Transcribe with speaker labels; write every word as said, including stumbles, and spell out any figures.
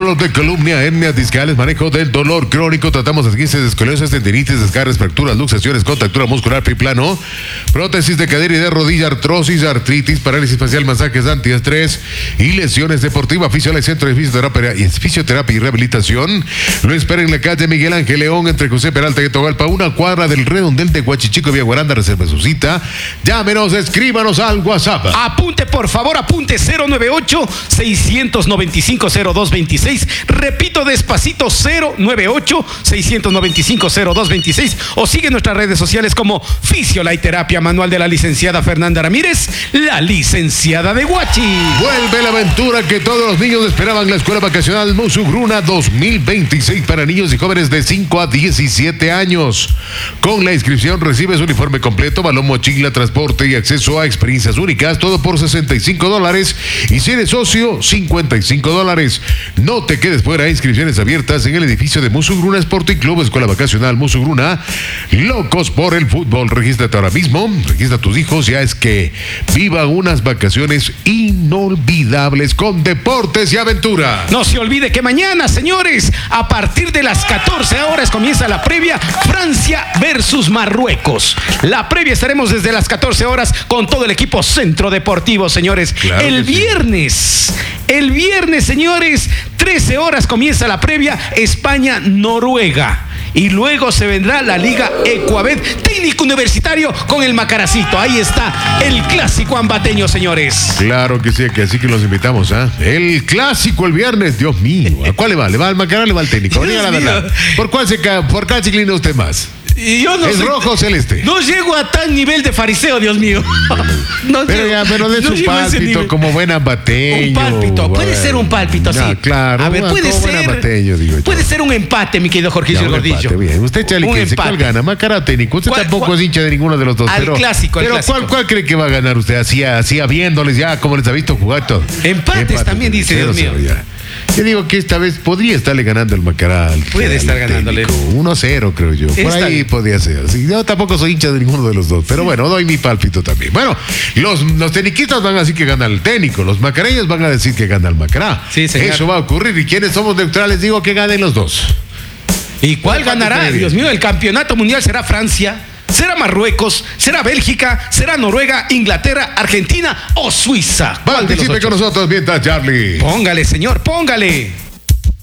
Speaker 1: dolor de columna, hernias discales, manejo del dolor crónico. Tratamos esguinces, escoliosis, tendinitis, desgarres, fracturas, luxaciones, contractura muscular, biplano, prótesis de cadera y de rodilla, artrosis, artritis, parálisis facial, masajes antiestrés y lesiones deportivas. Fisiología, Centro de Fisioterapia y Fisioterapia y Rehabilitación. Lo espera en la calle Miguel Ángel León, entre José Peralta y Togalpa, una cuadra del Redondel de Huachichico, Vía Guaranda. Reserva su cita. Llámenos, escríbanos al WhatsApp.
Speaker 2: Apunte, por favor, apunte cero nueve ocho, seis nueve cinco, cero dos dos seis. Repito despacito, cero nueve ocho, seis nueve cinco, cero dos dos seis. O sigue nuestras redes sociales como Fisiolay Terapia Manual de la licenciada Fernanda Ramírez, la licenciada de Huachi.
Speaker 1: Vuelve la aventura que todos los niños esperaban, la Escuela Vacacional Musugruna dos mil veintiséis para niños y jóvenes de cinco a diecisiete años. Con la inscripción recibes uniforme completo, balón, mochila, transporte y acceso a experiencias únicas, todo por sesenta y cinco dólares. Y si eres socio, cincuenta y cinco dólares. No te quedes fuera, inscripciones abiertas en el edificio de Musugruna Sporting Club, Escuela Vacacional Musugruna. Locos por el fútbol. Regístrate ahora mismo, registra a tus hijos, ya es que vivan unas vacaciones inolvidables con deportes y aventura.
Speaker 2: No se olvide que mañana, señores, a partir de las catorce horas comienza la previa Francia versus Marruecos. La previa estaremos desde las catorce horas con todo el equipo Centro Deportivo, señores.
Speaker 1: Claro
Speaker 2: el viernes, sí. el viernes, señores, trece horas comienza la previa España-Noruega. Y luego se vendrá la Liga Ecuabet Técnico Universitario con el Macaracito. Ahí está el clásico ambateño, señores.
Speaker 1: Claro que sí, que así que los invitamos, ¿ah? ¿eh? El clásico el viernes, Dios mío. ¿A cuál le va? ¿Le va al Macará o le va al técnico? Diga la verdad. ¿Por cuál se ca... ¿Por cuál se inclina usted más?
Speaker 2: Y yo no
Speaker 1: ¿Es
Speaker 2: sé,
Speaker 1: rojo o celeste?
Speaker 2: No llego a tal nivel de fariseo, Dios mío. No
Speaker 1: pero
Speaker 2: llego,
Speaker 1: ya, pero de
Speaker 2: no
Speaker 1: su pálpito como buen ambateño.
Speaker 2: Un pálpito, puede ser un pálpito, sí.
Speaker 1: Ah, claro.
Speaker 2: A ver, puede
Speaker 1: como
Speaker 2: ser.
Speaker 1: Buen ambateño, digo yo.
Speaker 2: Puede ser un empate, mi querido Jorgillo el Gordillo.
Speaker 1: Empate, bien. Usted, Chale,
Speaker 2: un
Speaker 1: que
Speaker 2: empate.
Speaker 1: ¿cuál gana? Macará técnico. Usted
Speaker 2: ¿Cuál,
Speaker 1: tampoco
Speaker 2: cuál?
Speaker 1: es hincha de ninguno de los dos.
Speaker 2: Al
Speaker 1: pero,
Speaker 2: clásico, al
Speaker 1: pero
Speaker 2: clásico.
Speaker 1: ¿cuál, ¿cuál cree que va a ganar usted? Así, así habiéndoles ya, como les ha visto jugar todo.
Speaker 2: Empates Empate, también, dice, Dios mío.
Speaker 1: Ya. Yo digo que esta vez podría estarle ganando el Macará. Al,
Speaker 2: Puede estar ganándole.
Speaker 1: uno cero, creo yo. Por Está ahí bien. Podría ser. Sí, yo tampoco soy hincha de ninguno de los dos. Pero bueno, doy mi pálpito también. Bueno, los, los teniquitas van a decir que gana el técnico. Los macareños van a decir que gana el Macará.
Speaker 2: Sí, señor.
Speaker 1: Eso va a ocurrir. Y quienes somos neutrales, digo que ganen los dos.
Speaker 2: ¿Y cuál ganará? Dios mío, el campeonato mundial será Francia, será Marruecos, será Bélgica, será Noruega, Inglaterra, Argentina o Suiza.
Speaker 1: Participe con nosotros mientras, Charlie.
Speaker 2: Póngale, señor, póngale.